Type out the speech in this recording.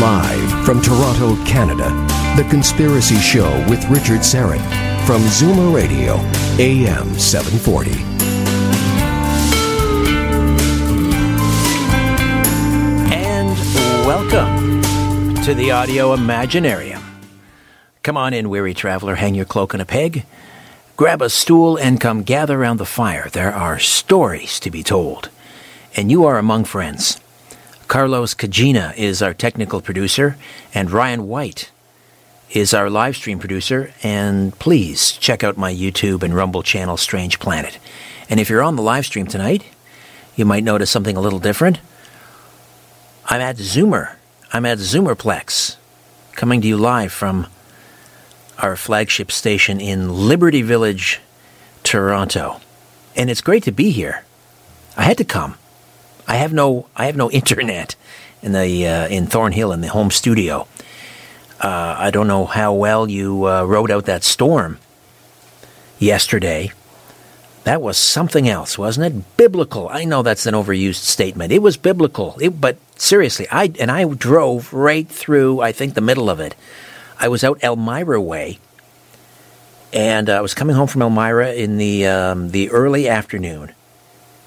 Live from Toronto, Canada, The Conspiracy Show with Richard Syrett from Zoomer Radio, AM 740. And welcome to the Audio Imaginarium. Come on in, weary traveler, hang your cloak on a peg, grab a stool, and come gather around the fire. There are stories to be told, and you are among friends. Carlos Cagina is our technical producer, and Ryan White is our live stream producer. And please check out my YouTube and Rumble channel, Strange Planet. And if you're on the live stream tonight, you might notice something a little different. I'm at Zoomer. I'm at Zoomerplex, coming to you live from our flagship station in Liberty Village, Toronto. And it's great to be here. I had to come. I have no internet in Thornhill in the home studio. I don't know how well you rode out that storm yesterday. That was something else, wasn't it? Biblical. I know that's an overused statement. It was biblical. But seriously, I drove right through, I think, the middle of it. I was out Elmira way, and I was coming home from Elmira in the early afternoon.